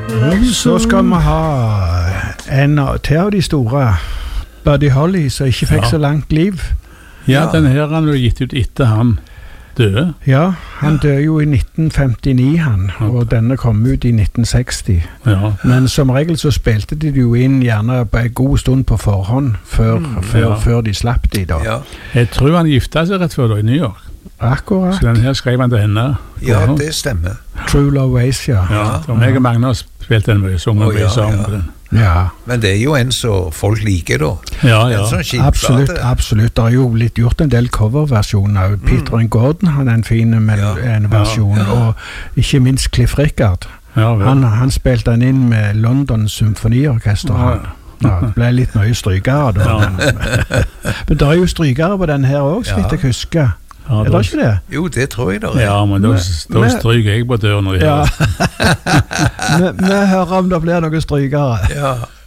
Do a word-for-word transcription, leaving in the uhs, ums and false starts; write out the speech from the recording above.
Så skal vi ha en til av de store, Buddy Holly, som ikke fikk Ja. så langt liv. Ja, den her han har gitt ut etter han døde. Ja, han døde jo i nitten femtini han, og denne kom ut i nitten seksti. Ja. Men som regel så spilte de jo inn gjerne på en god stund på forhånd, før, mm, før, ja. før de slapp de da. Ja, Jeg tror han gifta seg rett før da i New York. Akkurat. Så den her skrev han til henne. ja det stemmer. True Love Ways, ja. Ja, og jeg og Magne spilte den mye, sunget Å, mye ja, sammen ja. på den. Ja, Men det er jo en som folk liker da. Ja, ja. En sånn skipplate. absolutt, absolutt. Det har jo blitt gjort en del coverversjoner. Peter and Gordon har en fin mel- Ja. en versjon, Ja, ja. og ikke minst Cliff Richard. Ja, vel. Han, han spilte den inn med London Symfoniorkester. Ja. han. Ja, det ble litt mye strykere da. Ja. Men, men det er jo strykere på den her også, så vidt Ja. jeg husker. Ja, Er da- det ikke det? Jo, det tror jeg det er. Ja, men da, da Men- stryker jeg på døren når jeg Ja. hører. vi, vi hører om det blir noen strykere. Ja.